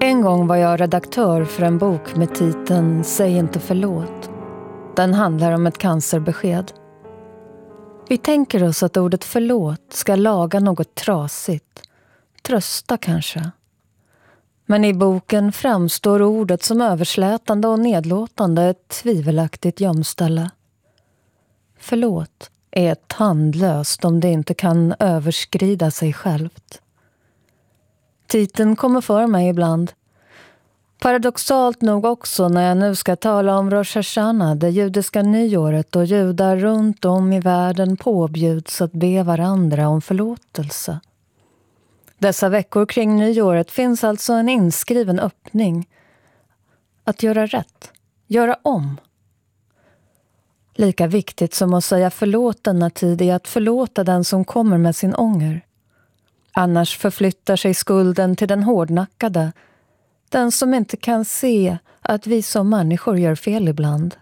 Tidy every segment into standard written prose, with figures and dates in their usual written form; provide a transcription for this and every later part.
En gång var jag redaktör för en bok med titeln Säg inte förlåt. Den handlar om ett cancerbesked. Vi tänker oss att ordet förlåt ska laga något trasigt. Trösta kanske. Men i boken framstår ordet som överslätande och nedlåtande, ett tvivelaktigt gömställe. Förlåt är tandlöst om det inte kan överskrida sig självt. Titeln kommer för mig ibland. Paradoxalt nog också när jag nu ska tala om Rosh Hashanah, det judiska nyåret, och judar runt om i världen påbjuds att be varandra om förlåtelse. Dessa veckor kring nyåret finns alltså en inskriven öppning. Att göra rätt, göra om. Lika viktigt som att säga förlåt denna tid är att förlåta den som kommer med sin ånger. Annars förflyttar sig skulden till den hårdnackade, den som inte kan se att vi som människor gör fel ibland.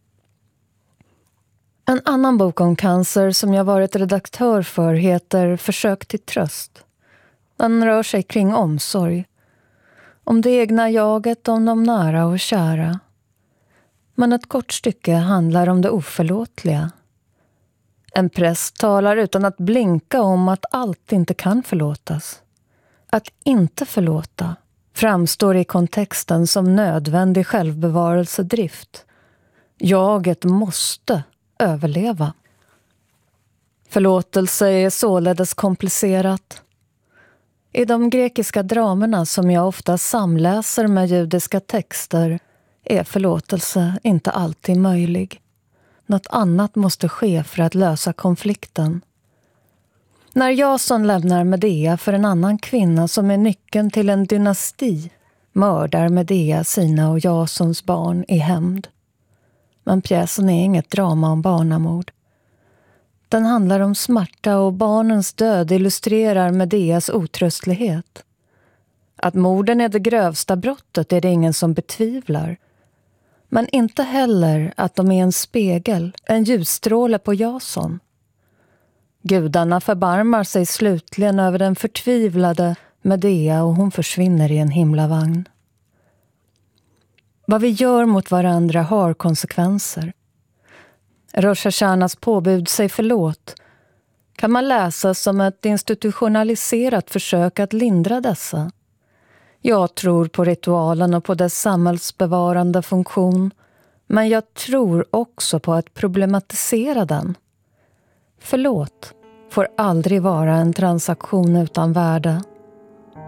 En annan bok om cancer som jag varit redaktör för heter Försök till tröst. Den rör sig kring omsorg. Om det egna jaget, om de nära och kära. Men ett kort stycke handlar om det oförlåtliga. En präst talar utan att blinka om att allt inte kan förlåtas. Att inte förlåta framstår i kontexten som nödvändig självbevarelsedrift. Jaget måste överleva. Förlåtelse är således komplicerat. I de grekiska dramerna som jag ofta samläser med judiska texter är förlåtelse inte alltid möjlig. Något annat måste ske för att lösa konflikten. När Jason lämnar Medea för en annan kvinna som är nyckeln till en dynasti mördar Medea sina och Jasons barn i hämnd. Men pjäsen är inget drama om barnamord. Den handlar om smärta och barnens död illustrerar Medeas otröstlighet. Att morden är det grövsta brottet är det ingen som betvivlar. Men inte heller att de är en spegel, en ljusstråle på Jason. Gudarna förbarmar sig slutligen över den förtvivlade Medea och hon försvinner i en himlavagn. Vad vi gör mot varandra har konsekvenser. Rosh Hashanahs påbud sig förlåt kan man läsa som ett institutionaliserat försök att lindra dessa. Jag tror på ritualen och på dess samhällsbevarande funktion, men jag tror också på att problematisera den. Förlåt får aldrig vara en transaktion utan värde.